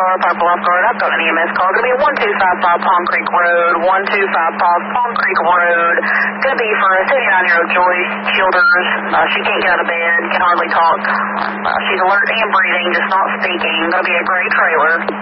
car, Purple Off Guard. I've got an EMS call. Going to be 1255 Palm Creek Road, 1255 Palm Creek Road. Going to be for a 79-year-old Joyce Childers. She can't get out of bed, can hardly talk. She's alert and breathing, just not speaking. Going to be a gray trailer.